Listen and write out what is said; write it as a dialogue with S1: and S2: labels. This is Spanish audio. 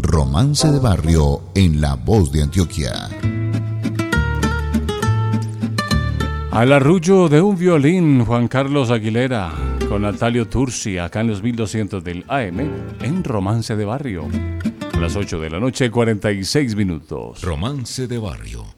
S1: Romance de Barrio en La Voz de Antioquia.
S2: Al arrullo de un violín, Juan Carlos Aguilera, con Natalio Tursi, acá en los 1200 del AM, en Romance de Barrio. A las 8 de la noche, 46 minutos.
S1: Romance de Barrio.